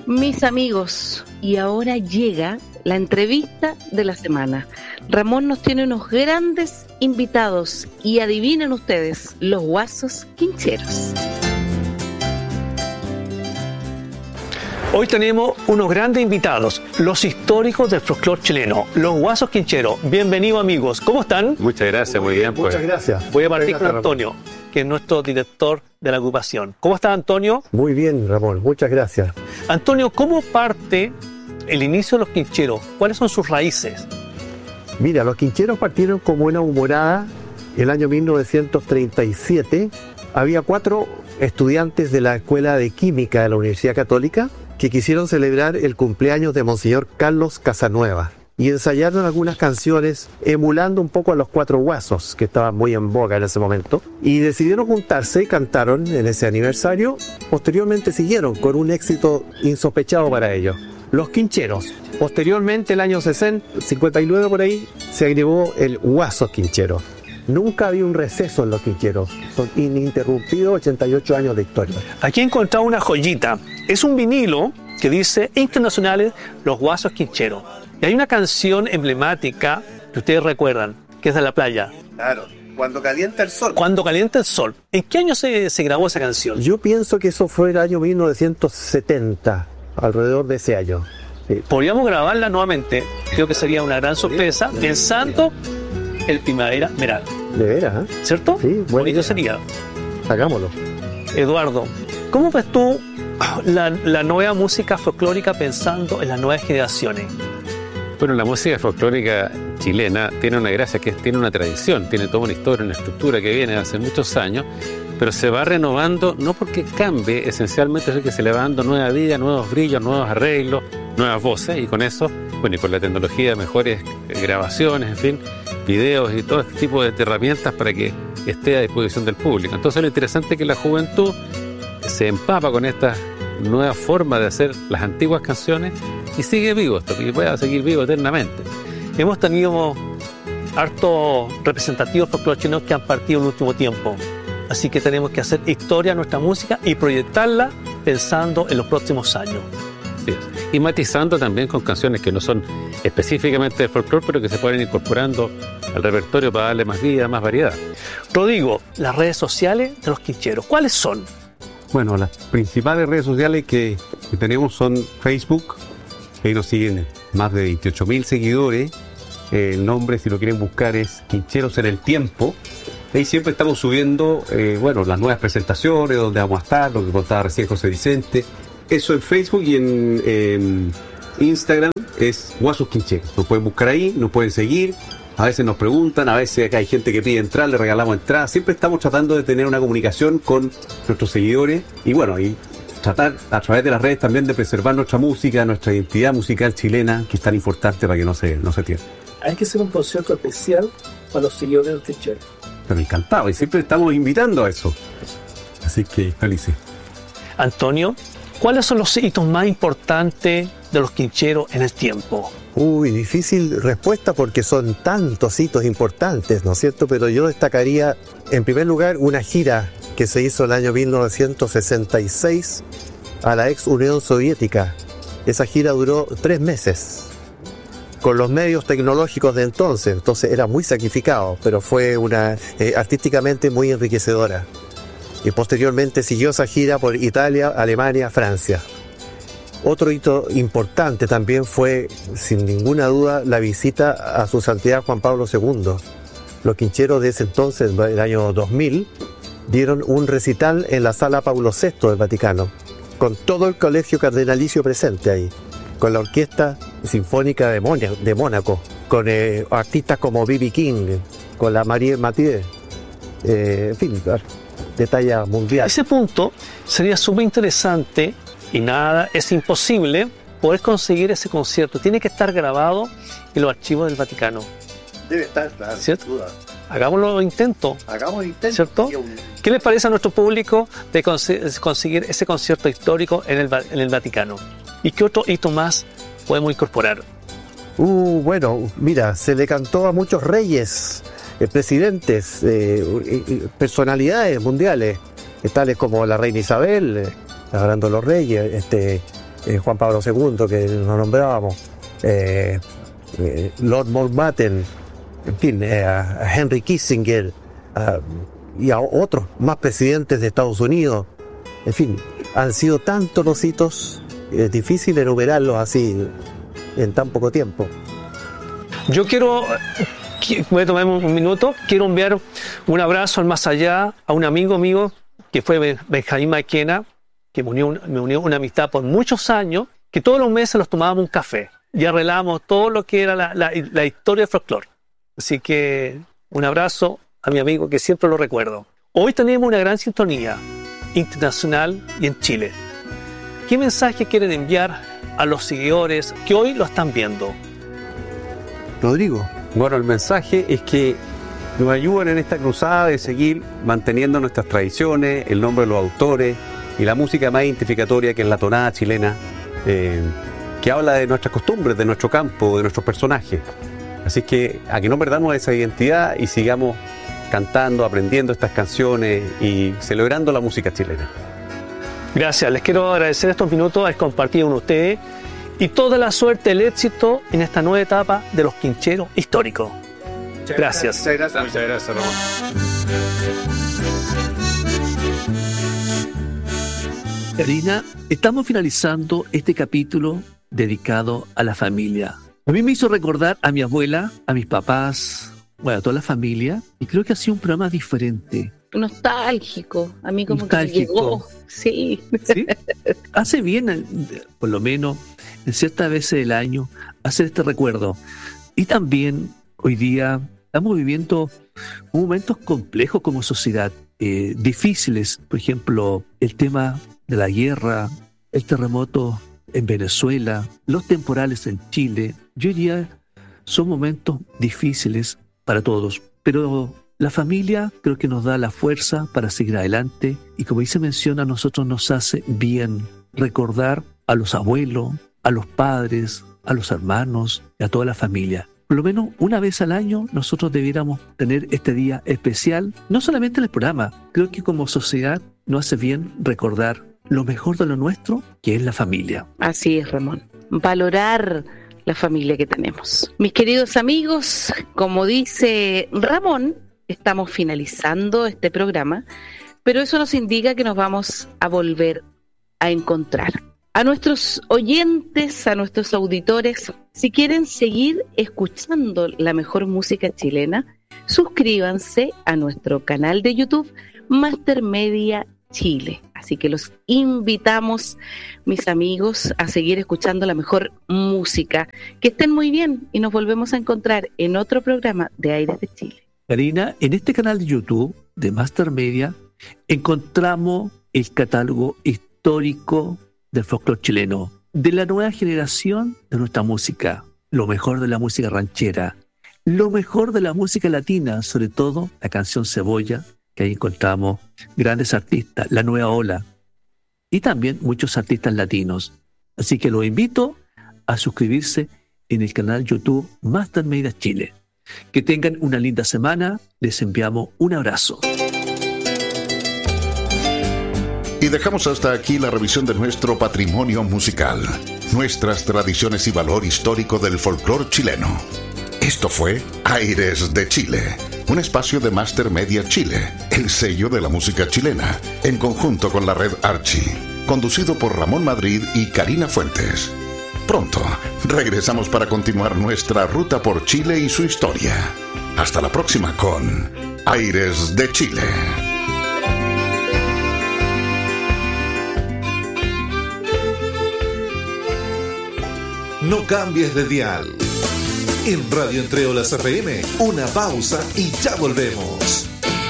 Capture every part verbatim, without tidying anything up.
Mis amigos, y ahora llega la entrevista de la semana. Ramón nos tiene unos grandes invitados y adivinen ustedes, los Guasos Quincheros. Hoy tenemos unos grandes invitados, los históricos del folclore chileno, los Guasos Quincheros. Bienvenidos, amigos. ¿Cómo están? Muchas gracias, muy bien. Pues. Muchas gracias. Voy a partir con Antonio, que es nuestro director de la agrupación. ¿Cómo está, Antonio? Muy bien, Ramón. Muchas gracias. Antonio, ¿cómo parte el inicio de los Quincheros? ¿Cuáles son sus raíces? Mira, los Quincheros partieron como una humorada el año mil novecientos treinta y siete. Había cuatro estudiantes de la Escuela de Química de la Universidad Católica que quisieron celebrar el cumpleaños de Monseñor Carlos Casanueva y ensayaron algunas canciones emulando un poco a los Cuatro Guasos, que estaban muy en boga en ese momento, y decidieron juntarse y cantaron en ese aniversario. Posteriormente siguieron con un éxito insospechado para ellos, los Quincheros. Posteriormente, el año sesenta, cincuenta y nueve por ahí, se agregó el Guasos Quincheros. Nunca había un receso en los Quincheros. Son ininterrumpidos ochenta y ocho años de historia. Aquí he encontrado una joyita. Es un vinilo que dice Internacionales Los Guasos Quincheros. Y hay una canción emblemática que ustedes recuerdan, que es de la playa. Claro, Cuando Calienta el Sol. Cuando Calienta el Sol. ¿En qué año se, se grabó esa canción? Yo pienso que eso fue el año mil novecientos setenta, alrededor de ese año. Sí. Podríamos grabarla nuevamente. Creo que sería una gran sorpresa, pensando el Primavera Meral. De veras, ¿eh? ¿Cierto? Sí, bueno. Bonito sería. Hagámoslo. Eduardo, ¿cómo ves tú la, la nueva música folclórica pensando en las nuevas generaciones? Bueno, la música folclórica chilena tiene una gracia, que es, tiene una tradición, tiene toda una historia, una estructura que viene de hace muchos años, pero se va renovando, no porque cambie, esencialmente es que se le va dando nueva vida, nuevos brillos, nuevos arreglos, nuevas voces, y con eso, bueno, y con la tecnología, mejores grabaciones, en fin, videos y todo este tipo de herramientas para que esté a disposición del público. Entonces lo interesante es que la juventud se empapa con esta nueva forma de hacer las antiguas canciones y sigue vivo esto, que pueda seguir vivo eternamente. Hemos tenido hartos representativos folclóricos chilenos que han partido en el último tiempo, así que tenemos que hacer historia a nuestra música y proyectarla pensando en los próximos años. Sí. Y matizando también con canciones que no son específicamente de folclore, pero que se pueden ir incorporando al repertorio para darle más vida, más variedad. Rodrigo, las redes sociales de los Quincheros, ¿cuáles son? Bueno, las principales redes sociales que, que tenemos son Facebook, ahí nos siguen más de veintiocho mil seguidores. Eh, el nombre, si lo quieren buscar, es Quincheros en el Tiempo. Ahí siempre estamos subiendo, eh, bueno, las nuevas presentaciones, donde vamos a estar, lo que contaba recién José Vicente. Eso en Facebook, y en, en Instagram es Guasos Quincheros. Nos pueden buscar ahí, nos pueden seguir. A veces nos preguntan, a veces hay gente que pide entrar, le regalamos entradas. Siempre estamos tratando de tener una comunicación con nuestros seguidores y bueno, y tratar a través de las redes también de preservar nuestra música, nuestra identidad musical chilena, que es tan importante para que no se, no se pierda. Hay que hacer un concierto especial para los seguidores del Quinchero. Pero encantado, y siempre estamos invitando a eso. Así que felices. Antonio, ¿cuáles son los hitos más importantes de los Quincheros en el tiempo? Uy, difícil respuesta porque son tantos hitos importantes, ¿no es cierto? Pero yo destacaría, en primer lugar, una gira que se hizo el año mil novecientos sesenta y seis a la ex Unión Soviética. Esa gira duró tres meses, con los medios tecnológicos de entonces, entonces era muy sacrificado, pero fue una eh, artísticamente muy enriquecedora. Y posteriormente siguió esa gira por Italia, Alemania, Francia. Otro hito importante también fue, sin ninguna duda, la visita a su santidad Juan Pablo segundo. Los Quincheros de ese entonces, el año dos mil, dieron un recital en la Sala Paulo sexto del Vaticano, con todo el colegio cardenalicio presente ahí, con la Orquesta Sinfónica de, Mónaco, de Mónaco, con eh, artistas como B B King, con la Marie Mathieu, eh, en fin, de talla mundial. Ese punto sería súper interesante. Y nada, es imposible poder conseguir ese concierto. Tiene que estar grabado en los archivos del Vaticano. Debe estar, claro. ¿Cierto? Sin duda. Hagámoslo intento. Hagamos intento. ¿Cierto? Un... ¿Qué les parece a nuestro público de cons- conseguir ese concierto histórico en el, en el Vaticano? ¿Y qué otro hito más podemos incorporar? Uh, bueno, mira, se le cantó a muchos reyes, eh, presidentes, eh, eh, personalidades mundiales, eh, tales como la reina Isabel, eh, Hablando de los Reyes, este, eh, Juan Pablo segundo, que nos nombrábamos, eh, eh, Lord Mountbatten, en fin, eh, a Henry Kissinger, a, y a otros más presidentes de Estados Unidos. En fin, han sido tantos los hitos, es difícil enumerarlos así en tan poco tiempo. Yo quiero, voy a tomar un minuto, quiero enviar un abrazo al más allá a un amigo mío que fue Benjamín Maquena, que me unió, me unió una amistad por muchos años, que todos los meses los tomábamos un café y arreglábamos todo lo que era la, la, la historia del folclore. Así que un abrazo a mi amigo que siempre lo recuerdo. Hoy tenemos una gran sintonía internacional y en Chile. ¿Qué mensaje quieren enviar a los seguidores que hoy lo están viendo? Rodrigo. Bueno, el mensaje es que nos ayuden en esta cruzada de seguir manteniendo nuestras tradiciones, el nombre de los autores y la música más identificatoria, que es la tonada chilena, eh, que habla de nuestras costumbres, de nuestro campo, de nuestros personajes. Así que a que no perdamos esa identidad y sigamos cantando, aprendiendo estas canciones y celebrando la música chilena. Gracias, les quiero agradecer estos minutos al compartir con ustedes y toda la suerte, el éxito en esta nueva etapa de los quincheros históricos. Gracias. Muchas gracias. Muchas gracias, Ramón. Karina, estamos finalizando este capítulo dedicado a la familia. A mí me hizo recordar a mi abuela, a mis papás, bueno, a toda la familia, y creo que ha sido un programa diferente. Nostálgico, a mí como Nostálgico. que llegó. Sí. ¿Sí? Hace bien, por lo menos, en ciertas veces del año, hacer este recuerdo. Y también, hoy día, estamos viviendo momentos complejos como sociedad, eh, difíciles. Por ejemplo, el tema de la guerra, el terremoto en Venezuela, los temporales en Chile. Yo diría, son momentos difíciles para todos, pero la familia creo que nos da la fuerza para seguir adelante y, como dice menciona, a nosotros nos hace bien recordar a los abuelos, a los padres, a los hermanos y a toda la familia. Por lo menos una vez al año nosotros debiéramos tener este día especial, no solamente en el programa, creo que como sociedad nos hace bien recordar lo mejor de lo nuestro, que es la familia. Así es, Ramón. Valorar la familia que tenemos. Mis queridos amigos, como dice Ramón, estamos finalizando este programa, pero eso nos indica que nos vamos a volver a encontrar. A nuestros oyentes, a nuestros auditores, si quieren seguir escuchando la mejor música chilena, suscríbanse a nuestro canal de YouTube Master Media Chile. Así que los invitamos, mis amigos, a seguir escuchando la mejor música. Que estén muy bien y nos volvemos a encontrar en otro programa de Aires de Chile. Karina, en este canal de YouTube de Master Media encontramos el catálogo histórico del folclore chileno, de la nueva generación de nuestra música, lo mejor de la música ranchera, lo mejor de la música latina, sobre todo la canción Cebolla, que ahí encontramos grandes artistas, la nueva ola, y también muchos artistas latinos. Así que los invito a suscribirse en el canal YouTube Master Media Chile. Que tengan una linda semana, les enviamos un abrazo. Y dejamos hasta aquí la revisión de nuestro patrimonio musical, nuestras tradiciones y valor histórico del folclore chileno. Esto fue Aires de Chile, un espacio de Master Media Chile, el sello de la música chilena, en conjunto con la red Archie, conducido por Ramón Madrid y Karina Fuentes. Pronto regresamos para continuar nuestra ruta por Chile y su historia. Hasta la próxima con Aires de Chile. No cambies de dial. En Radio Entre Olas F M, una pausa y ya volvemos.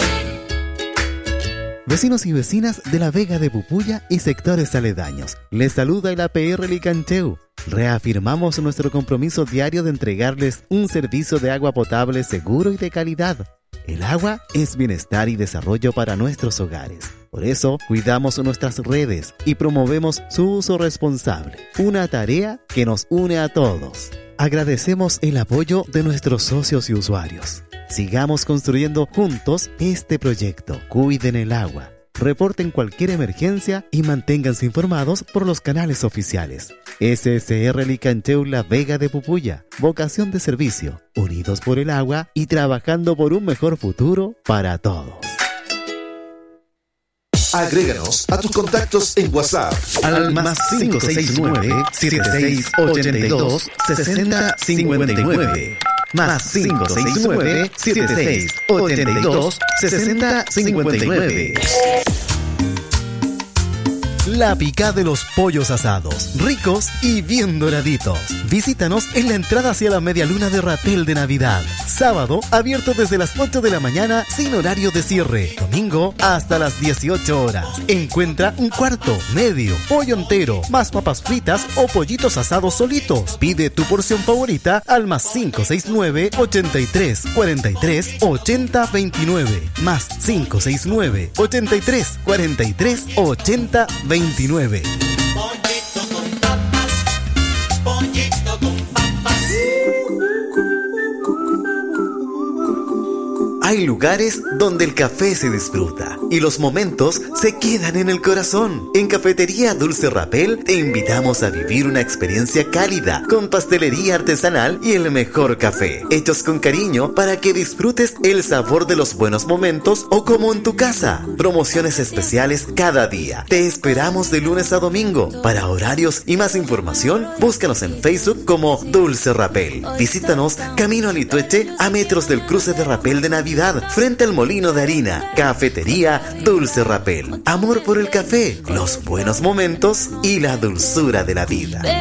Vecinos y vecinas de la Vega de Pupuya y sectores aledaños, les saluda el A P R Licancheu. Reafirmamos nuestro compromiso diario de entregarles un servicio de agua potable seguro y de calidad. El agua es bienestar y desarrollo para nuestros hogares. Por eso, cuidamos nuestras redes y promovemos su uso responsable, una tarea que nos une a todos. Agradecemos el apoyo de nuestros socios y usuarios. Sigamos construyendo juntos este proyecto. Cuiden el agua. Reporten cualquier emergencia y manténganse informados por los canales oficiales. S S R Licancheu La Vega de Pupuya. Vocación de servicio, unidos por el agua y trabajando por un mejor futuro para todos. Agréganos a tus contactos en WhatsApp al más cinco seis nueve, siete seis ocho dos, seis cero cinco nueve. Más cinco seis nueve, siete seis ocho dos, seis cero cinco nueve. La Picá de los pollos asados, ricos y bien doraditos. Visítanos en la entrada hacia la media luna de Rapel de Navidad. Sábado, abierto desde las ocho de la mañana sin horario de cierre. Domingo, hasta las dieciocho horas. Encuentra un cuarto, medio, pollo entero, más papas fritas o pollitos asados solitos. Pide tu porción favorita al más cinco seis nueve, ochenta y tres, cuarenta y tres, ochenta veintinueve. Más cinco seis nueve, ochenta y tres, cuarenta y tres, ochenta veintinueve. veintinueve. Pollito con papas, pollito con papas. Hay lugares donde el café se disfruta y los momentos se quedan en el corazón. En Cafetería Dulce Rapel te invitamos a vivir una experiencia cálida con pastelería artesanal y el mejor café, hechos con cariño para que disfrutes el sabor de los buenos momentos o como en tu casa. Promociones especiales cada día. Te esperamos de lunes a domingo. Para horarios y más información, búscanos en Facebook como Dulce Rapel. Visítanos Camino a Litueche, a metros del cruce de Rapel de Navidad, frente al molino de harina. Cafetería Dulce Rapel. Amor por el café, los buenos momentos y la dulzura de la vida.